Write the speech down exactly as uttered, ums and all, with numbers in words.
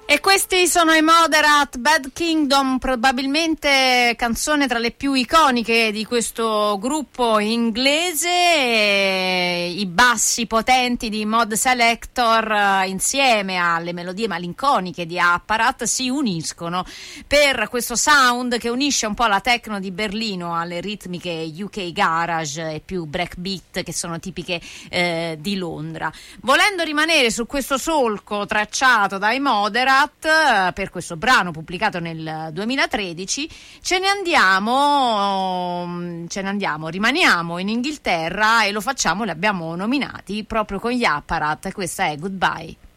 E questi sono i Moderat, Bad Kingdom, probabilmente canzone tra le più iconiche di questo gruppo inglese. I bassi potenti di Mod Selector insieme alle melodie malinconiche di Apparat si uniscono per questo sound che unisce un po' la techno di Berlino alle ritmiche U K garage e più breakbeat che sono tipiche eh, di Londra. Volendo rimanere su questo solco tracciato dai Moderat, per questo brano pubblicato nel duemilatredici, ce ne andiamo ce ne andiamo, rimaniamo in Inghilterra e lo facciamo, li abbiamo nominati proprio con gli Apparat. Questa è Goodbye.